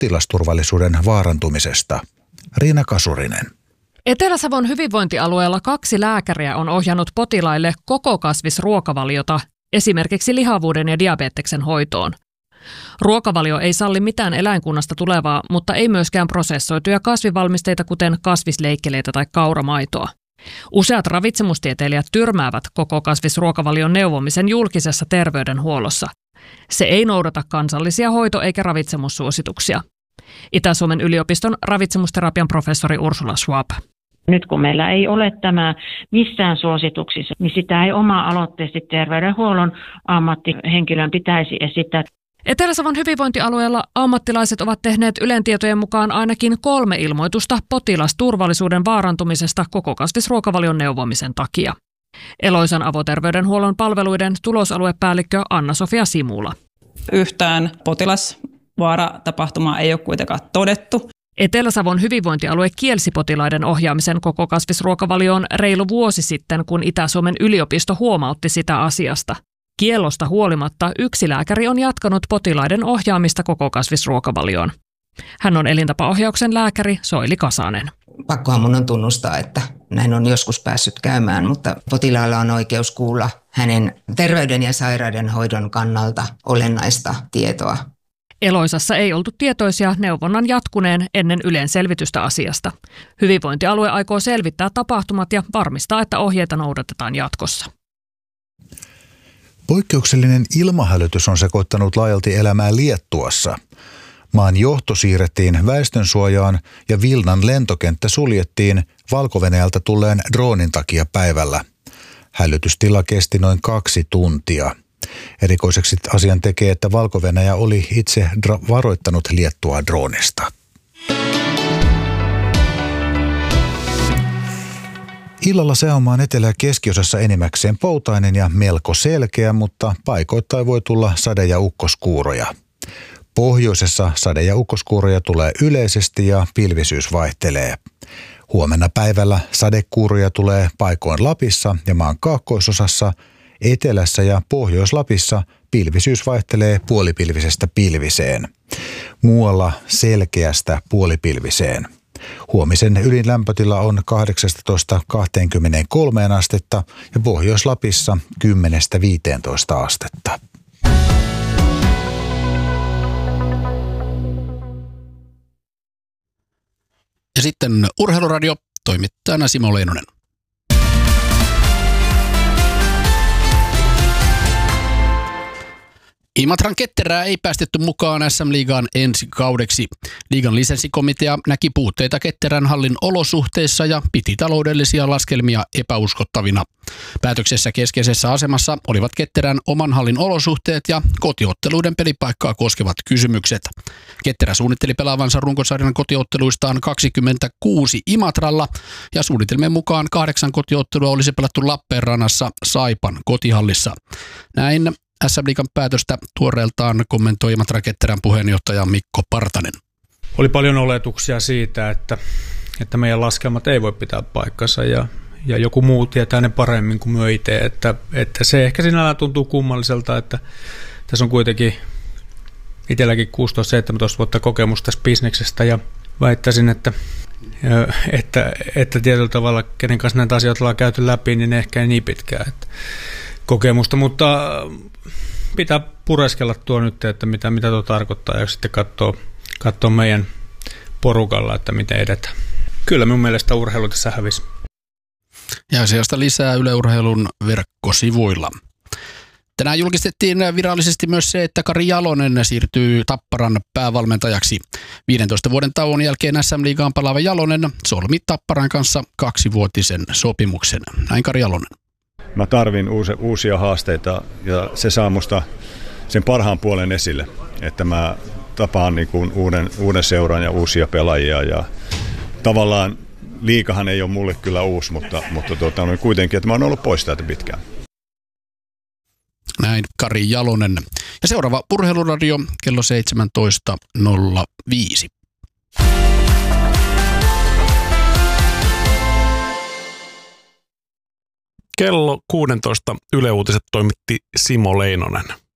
potilasturvallisuuden vaarantumisesta. Riina Kasurinen. Etelä-Savon hyvinvointialueella 2 lääkäriä on ohjannut potilaille koko kasvisruokavaliota, esimerkiksi lihavuuden ja diabeteksen hoitoon. Ruokavalio ei salli mitään eläinkunnasta tulevaa, mutta ei myöskään prosessoituja kasvivalmisteita, kuten kasvisleikkeleitä tai kauramaitoa. Useat ravitsemustieteilijät tyrmäävät koko kasvisruokavalion neuvomisen julkisessa terveydenhuollossa. Se ei noudata kansallisia hoito- eikä ravitsemussuosituksia. Itä-Suomen yliopiston ravitsemusterapian professori Ursula Schwab. Nyt kun meillä ei ole tämä missään suosituksissa, niin sitä ei oma-aloitteisesti terveydenhuollon ammattihenkilön pitäisi esittää. Etelä-Savon hyvinvointialueella ammattilaiset ovat tehneet Ylen tietojen mukaan ainakin 3 ilmoitusta potilasturvallisuuden vaarantumisesta koko kasvisruokavalion neuvomisen takia. Eloisan avoterveydenhuollon palveluiden tulosaluepäällikkö Anna-Sofia Simula. Yhtään potilasvaaratapahtumaa ei ole kuitenkaan todettu. Etelä-Savon hyvinvointialue kielsi potilaiden ohjaamisen koko kasvisruokavalioon reilu vuosi sitten, kun Itä-Suomen yliopisto huomautti sitä asiasta. Kiellosta huolimatta 1 lääkäri on jatkanut potilaiden ohjaamista koko kasvisruokavalioon. Hän on elintapaohjauksen lääkäri Soili Kasanen. Pakkohan mun on tunnustaa, että näin on joskus päässyt käymään, mutta potilaalla on oikeus kuulla hänen terveyden ja sairaudenhoidon kannalta olennaista tietoa. Eloisassa ei oltu tietoisia neuvonnan jatkuneen ennen Ylen selvitystä asiasta. Hyvinvointialue aikoo selvittää tapahtumat ja varmistaa, että ohjeita noudatetaan jatkossa. Poikkeuksellinen ilmahälytys on sekoittanut laajalti elämää Liettuassa. Maan johto siirrettiin väestönsuojaan ja Vilnan lentokenttä suljettiin Valko-Venäjältä tulleen droonin takia päivällä. Hälytystila kesti noin 2 tuntia. Erikoiseksi asian tekee, että Valko-Venäjä oli itse varoittanut Liettua droonista. Illalla sääomaan etelä- ja keskiosassa enimmäkseen poutainen ja melko selkeä, mutta paikoittain voi tulla sade- ja ukkoskuuroja. Pohjoisessa sade- ja ukkoskuuroja tulee yleisesti ja pilvisyys vaihtelee. Huomenna päivällä sadekuuroja tulee paikoin Lapissa ja maan kaakkoisosassa, etelässä ja Pohjois-Lapissa pilvisyys vaihtelee puolipilvisestä pilviseen. Muualla selkeästä puolipilviseen. Huomisen ylin lämpötila on 18–23 astetta ja Pohjois-Lapissa 10–15 astetta. Ja sitten Urheiluradio, toimittajana Simo Leinonen. Imatran Ketterää ei päästetty mukaan SM-liigaan ensi kaudeksi. Liigan lisenssikomitea näki puutteita Ketterän hallin olosuhteissa ja piti taloudellisia laskelmia epäuskottavina. Päätöksessä keskeisessä asemassa olivat Ketterän oman hallin olosuhteet ja kotiotteluiden pelipaikkaa koskevat kysymykset. Ketterä suunnitteli pelaavansa runkosarjan kotiotteluistaan 26 Imatralla ja suunnitelmien mukaan 8 kotiottelua olisi pelattu Lappeenrannassa Saipan kotihallissa. Näin SM-liigan päätöstä tuoreeltaan kommentoi Imatran Ketterän puheenjohtaja Mikko Partanen. Oli paljon oletuksia siitä, että meidän laskelmat ei voi pitää paikkansa ja joku muu tietää ne paremmin kuin me itse. Että se ehkä sinällään tuntuu kummalliselta, että tässä on kuitenkin itselläkin 16-17 vuotta kokemusta tässä bisneksestä ja väittäisin, että tietyllä tavalla, kenen kanssa näitä asioita ollaan käyty läpi, niin ehkä ei niin pitkään kokemusta, mutta pitää pureskella tuo nyt, että mitä tuo tarkoittaa ja sitten katsoa meidän porukalla, että miten edetään. Kyllä minun mielestä urheilu tässä hävisi. Ja asiasta lisää Yle Urheilun verkkosivuilla. Tänään julkistettiin virallisesti myös se, että Kari Jalonen siirtyy Tapparan päävalmentajaksi. 15 vuoden tauon jälkeen SM-liigaan palaava Jalonen solmi Tapparan kanssa 2-vuotisen sopimuksen. Näin Kari Jalonen. Mä tarvin uusia haasteita ja se saa musta sen parhaan puolen esille, että mä tapaan niin kuin uuden seuran ja uusia pelaajia ja tavallaan liikahan ei ole mulle kyllä uusi, mutta kuitenkin, että mä oon ollut pois täältä pitkään. Näin Kari Jalonen. Ja seuraava Urheiluradio kello 17.05. Kello 16 Yle Uutiset toimitti Simo Leinonen.